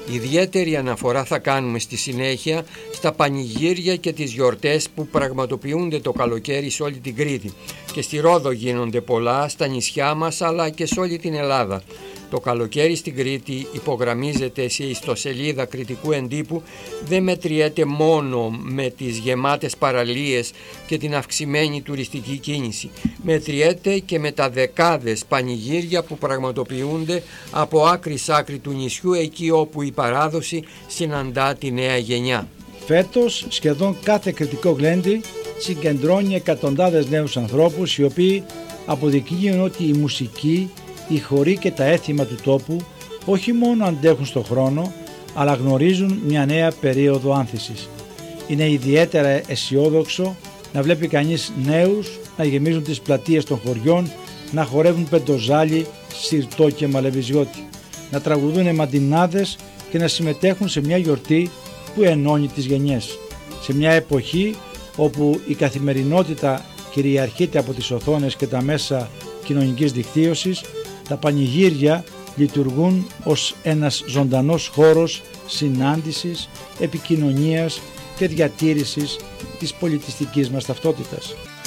Ιδιαίτερη αναφορά θα κάνουμε στη συνέχεια στα πανηγύρια και τις γιορτές που πραγματοποιούνται το καλοκαίρι σε όλη την Κρήτη. Και στη Ρόδο γίνονται πολλά, στα νησιά μας αλλά και σε όλη την Ελλάδα. Το καλοκαίρι στην Κρήτη, υπογραμμίζεται σε ιστοσελίδα Κρητικού Εντύπου, δεν μετριέται μόνο με τις γεμάτες παραλίες και την αυξημένη τουριστική κίνηση. Μετριέται και με τα δεκάδες πανηγύρια που πραγματοποιούνται από άκρη σ' άκρη του νησιού, εκεί όπου η παράδοση συναντά τη νέα γενιά. Φέτος σχεδόν κάθε κρητικό γλέντι συγκεντρώνει εκατοντάδες νέους ανθρώπους, οι οποίοι αποδεικνύουν ότι η μουσική, οι χοροί και τα έθιμα του τόπου όχι μόνο αντέχουν στον χρόνο, αλλά γνωρίζουν μια νέα περίοδο άνθησης. Είναι ιδιαίτερα αισιόδοξο να βλέπει κανείς νέους να γεμίζουν τις πλατείες των χωριών, να χορεύουν πεντοζάλι, σιρτό και μαλεβιζιώτη, να τραγουδούν μαντινάδες και να συμμετέχουν σε μια γιορτή που ενώνει τις γενιές. Σε μια εποχή όπου η καθημερινότητα κυριαρχείται από τις οθόνες και τα μέσα κοινωνικής δικτύωσης, τα πανηγύρια λειτουργούν ως ένας ζωντανός χώρος συνάντησης, επικοινωνίας και διατήρησης της πολιτιστικής μας ταυτότητας.